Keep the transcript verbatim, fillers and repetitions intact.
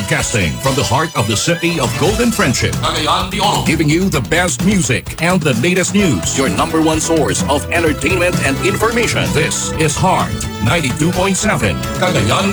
Broadcasting from the heart of the city of Golden Friendship. Cagayan de Oro. Giving you the best music and the latest news. Your number one source of entertainment and information. This is Heart ninety-two point seven. Cagayan